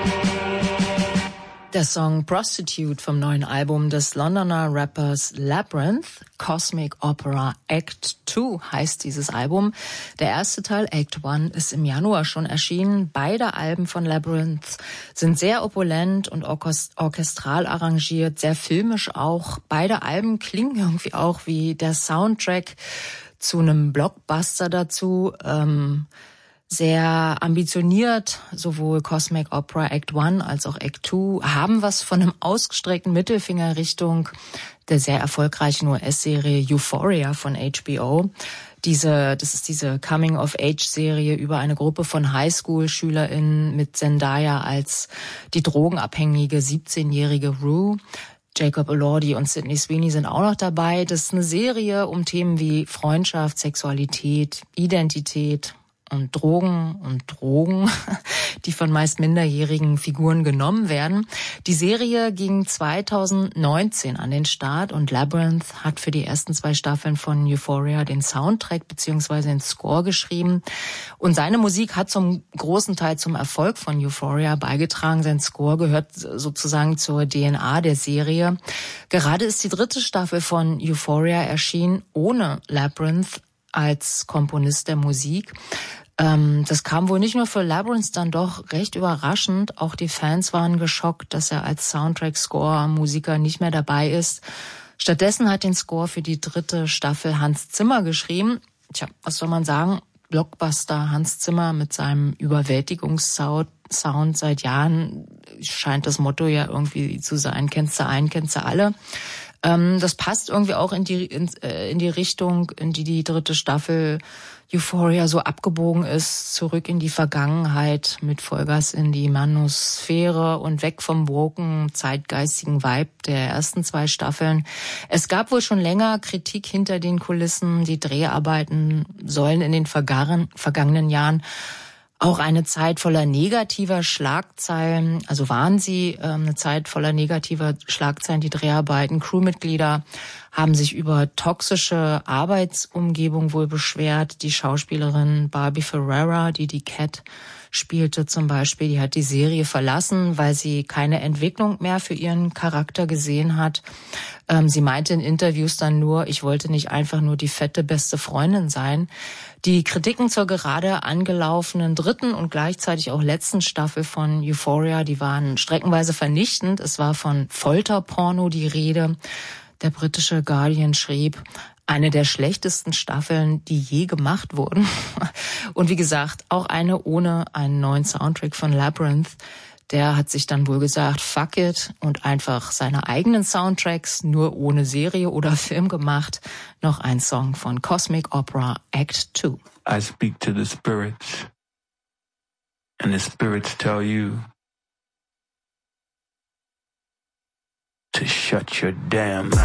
Der Song Prostitute vom neuen Album des Londoner Rappers Labrinth. Cosmic Opera Act 2 heißt dieses Album. Der erste Teil, Act 1, ist im Januar schon erschienen. Beide Alben von Labrinth sind sehr opulent und orchestral arrangiert, sehr filmisch auch. Beide Alben klingen irgendwie auch wie der Soundtrack zu einem Blockbuster dazu. Sehr ambitioniert, sowohl Cosmic Opera Act 1 als auch Act 2 haben was von einem ausgestreckten Mittelfinger Richtung der sehr erfolgreichen US-Serie Euphoria von HBO. Das ist diese Coming-of-Age-Serie über eine Gruppe von Highschool-SchülerInnen mit Zendaya als die drogenabhängige 17-jährige Rue. Jacob Elordi und Sydney Sweeney sind auch noch dabei. Das ist eine Serie um Themen wie Freundschaft, Sexualität, Identität und Drogen, die von meist minderjährigen Figuren genommen werden. Die Serie ging 2019 an den Start und Labrinth hat für die ersten 2 Staffeln von Euphoria den Soundtrack bzw. den Score geschrieben. Und seine Musik hat zum großen Teil zum Erfolg von Euphoria beigetragen. Sein Score gehört sozusagen zur DNA der Serie. Gerade ist die 3. Staffel von Euphoria erschienen ohne Labrinth als Komponist der Musik. Das kam wohl nicht nur für Labrinth dann doch recht überraschend. Auch die Fans waren geschockt, dass er als Soundtrack-Score-Musiker nicht mehr dabei ist. Stattdessen hat den Score für die 3. Staffel Hans Zimmer geschrieben. Tja, was soll man sagen? Blockbuster Hans Zimmer mit seinem Überwältigungssound seit Jahren scheint das Motto ja irgendwie zu sein. Kennst du einen, kennst du alle. Das passt irgendwie auch in die Richtung, in die 3. Staffel Euphoria so abgebogen ist, zurück in die Vergangenheit mit Vollgas in die Manosphäre und weg vom woken, zeitgeistigen Vibe der ersten 2 Staffeln. Es gab wohl schon länger Kritik hinter den Kulissen. Die Dreharbeiten sollen in den vergangenen Jahren auch eine Zeit voller negativer Schlagzeilen, also waren sie eine Zeit voller negativer Schlagzeilen, die Dreharbeiten. Crewmitglieder haben sich über toxische Arbeitsumgebung wohl beschwert. Die Schauspielerin Barbie Ferreira, die Cat spielte zum Beispiel, die hat die Serie verlassen, weil sie keine Entwicklung mehr für ihren Charakter gesehen hat. Sie meinte in Interviews dann nur, ich wollte nicht einfach nur die fette beste Freundin sein. Die Kritiken zur gerade angelaufenen 3. und gleichzeitig auch letzten Staffel von Euphoria, die waren streckenweise vernichtend. Es war von Folterporno die Rede. Der britische Guardian schrieb, eine der schlechtesten Staffeln, die je gemacht wurden. Und wie gesagt, auch eine ohne einen neuen Soundtrack von Labrinth. Der hat sich dann wohl gesagt, fuck it, und einfach seine eigenen Soundtracks, nur ohne Serie oder Film gemacht. Noch ein Song von Cosmic Opera Act 2. I speak to the spirits, and the spirits tell you to shut your damn mouth.